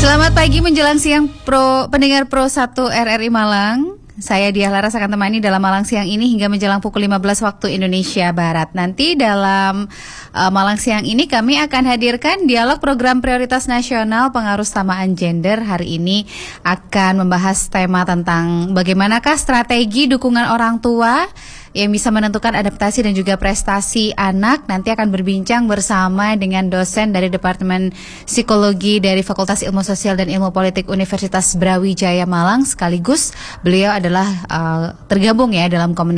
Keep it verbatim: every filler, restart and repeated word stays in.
Selamat pagi menjelang siang pro pendengar Pro satu R R I Malang. Saya Diah Laras akan temani dalam Malang siang ini hingga menjelang pukul lima belas waktu Indonesia Barat. Nanti dalam uh, Malang siang ini kami akan hadirkan dialog program prioritas nasional pengaruh samaan gender. Hari ini akan membahas tema tentang bagaimanakah strategi dukungan orang tua yang bisa menentukan adaptasi dan juga prestasi anak. Nanti akan berbincang bersama dengan dosen dari Departemen Psikologi dari Fakultas Ilmu Sosial dan Ilmu Politik Universitas Brawijaya Malang. Sekaligus beliau adalah uh, tergabung ya dalam komunitas